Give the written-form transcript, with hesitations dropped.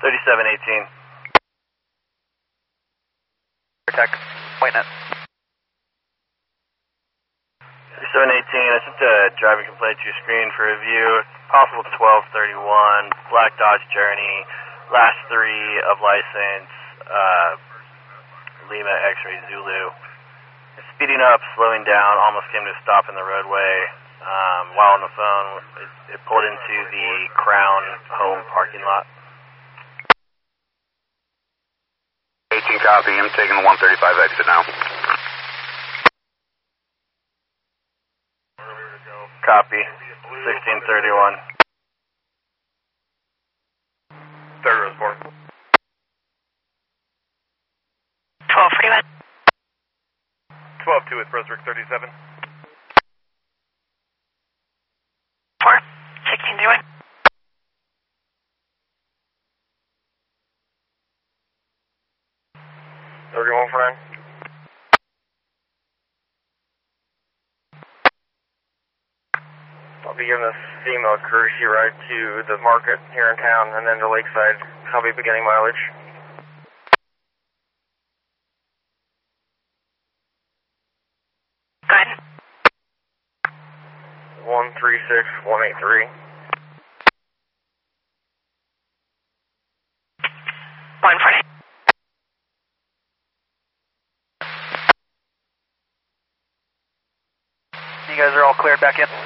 3718. Tech, appointment. 3718, I sent a driving complaint to your screen for review. Possible 1231, Black Dodge Journey, last 3 of license, Lima X-Ray Zulu. Speeding up, slowing down, almost came to a stop in the roadway. While on the phone, it pulled into the Crown Home parking lot. 18 copy, I'm taking the 135 exit now. Copy, 1631. Third report. 12 Freeman. 12-2 with Brunswick 37. 4, 1631. Friend. I'll be giving this female courtesy ride to the market here in town and then to Lakeside. I'll be beginning mileage. Go ahead. 136183. 140. You guys are all cleared back in?